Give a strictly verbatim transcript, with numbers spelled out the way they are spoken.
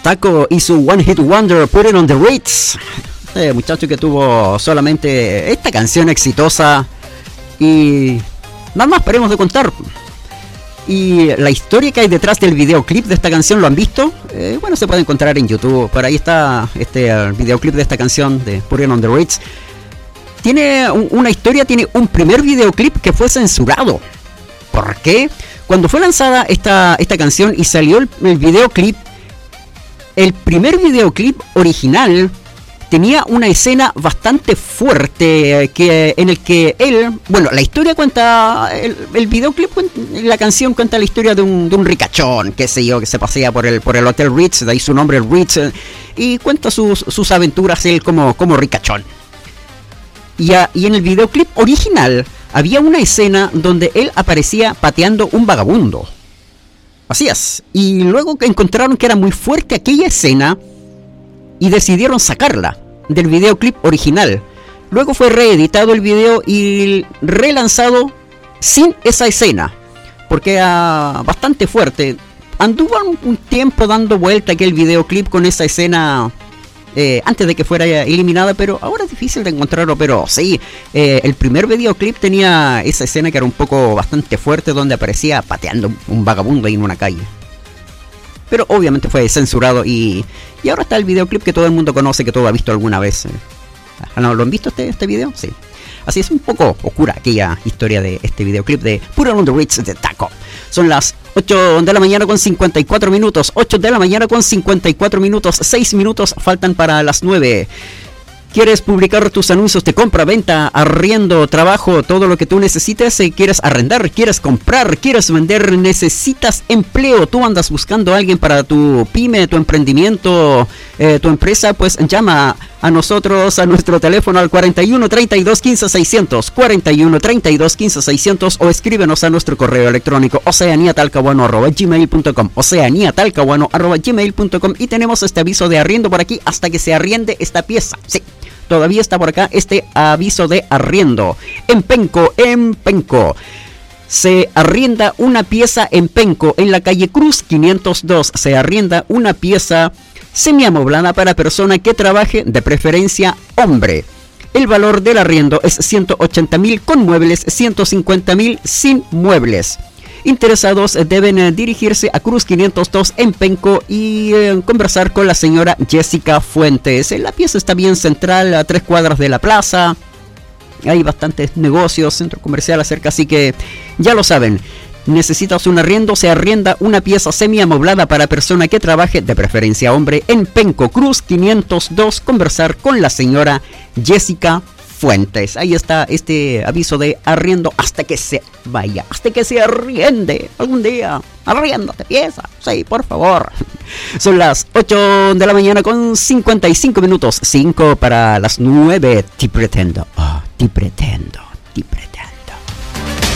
Taco y su One Hit Wonder, Put It on the Ritz. Este muchacho que tuvo solamente esta canción exitosa y nada más paremos de contar. Y la historia que hay detrás del videoclip de esta canción, ¿lo han visto? Eh, bueno, se puede encontrar en YouTube. Por ahí está este el videoclip de esta canción de Put It on the Ritz. Tiene un, una historia, tiene un primer videoclip que fue censurado. ¿Por qué? Cuando fue lanzada esta, esta canción y salió el, el videoclip, el primer videoclip original tenía una escena bastante fuerte que, en el que él, bueno, la historia cuenta, el, el videoclip, la canción cuenta la historia de un, de un ricachón, qué sé yo, que se pasea por el, por el Hotel Ritz, de ahí su nombre el Ritz, y cuenta sus, sus aventuras él como, como ricachón. Y, a, y en el videoclip original había una escena donde él aparecía pateando un vagabundo. Así es. Y luego encontraron que era muy fuerte aquella escena y decidieron sacarla del videoclip original. Luego fue reeditado el video y relanzado sin esa escena, porque era bastante fuerte. Anduvo un tiempo dando vuelta aquel videoclip con esa escena eh, antes de que fuera eliminada, pero ahora es difícil de encontrarlo. Pero sí, eh, el primer videoclip tenía esa escena que era un poco bastante fuerte, donde aparecía pateando un vagabundo ahí en una calle. Pero obviamente fue censurado y, y ahora está el videoclip que todo el mundo conoce, que todo ha visto alguna vez. ¿No lo han visto este, este video? Sí. Así es, un poco oscura aquella historia de este videoclip de Put It on the Ritz de Taco. Son las ocho de la mañana con cincuenta y cuatro minutos. ocho de la mañana con cincuenta y cuatro minutos. seis minutos faltan para las nueve. ¿Quieres publicar tus anuncios de compra, venta, arriendo, trabajo, todo lo que tú necesites? ¿Quieres arrendar? ¿Quieres comprar? ¿Quieres vender? ¿Necesitas empleo? ¿Tú andas buscando a alguien para tu pyme, tu emprendimiento, eh, tu empresa? Pues llama a nosotros a nuestro teléfono al cuarenta y uno, treinta y dos, quince, seiscientos, cuarenta y uno, treinta y dos, quince, seiscientos, o escríbenos a nuestro correo electrónico oceaniatalcahuano arroba gmail punto com, oceaniatalcahuano arroba gmail punto com. Y tenemos este aviso de arriendo por aquí hasta que se arriende esta pieza. Sí, todavía está por acá este aviso de arriendo. En Penco, en Penco se arrienda una pieza en Penco, en la calle Cruz quinientos dos. Se arrienda una pieza semiamoblada para persona que trabaje, de preferencia hombre. El valor del arriendo es ciento ochenta mil con muebles, ciento cincuenta mil sin muebles. Interesados deben eh, dirigirse a Cruz quinientos dos en Penco y eh, conversar con la señora Jessica Fuentes. La pieza está bien central, a tres cuadras de la plaza. Hay bastantes negocios, centro comercial cerca, así que ya lo saben. Necesitas un arriendo, se arrienda una pieza semi-amoblada para persona que trabaje, de preferencia hombre, en Penco, Cruz quinientos dos. Conversar con la señora Jessica Fuentes. Ahí está este aviso de arriendo hasta que se vaya, hasta que se arriende algún día. Arriéndate pieza, sí, por favor. Son las ocho de la mañana con cincuenta y cinco minutos. cinco para las nueve. Te pretendo, oh, te pretendo, te pretendo.